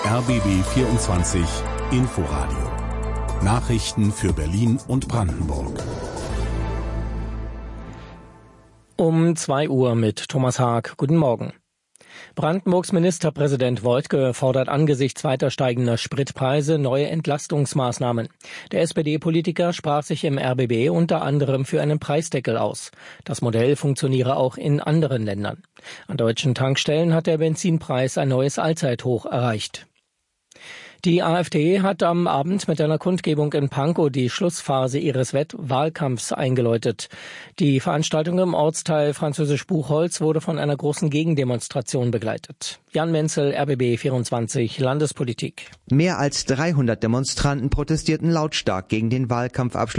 RBB 24 Inforadio. Nachrichten für Berlin und Brandenburg. Um 2 Uhr mit Thomas Haag. Guten Morgen. Brandenburgs Ministerpräsident Woidke fordert angesichts weiter steigender Spritpreise neue Entlastungsmaßnahmen. Der SPD-Politiker sprach sich im RBB unter anderem für einen Preisdeckel aus. Das Modell funktioniere auch in anderen Ländern. An deutschen Tankstellen hat der Benzinpreis ein neues Allzeithoch erreicht. Die AfD hat am Abend mit einer Kundgebung in Pankow die Schlussphase ihres Wahlkampfs eingeläutet. Die Veranstaltung im Ortsteil Französisch-Buchholz wurde von einer großen Gegendemonstration begleitet. Jan Menzel, RBB 24 Landespolitik. Mehr als 300 Demonstranten protestierten lautstark gegen den Wahlkampfabschluss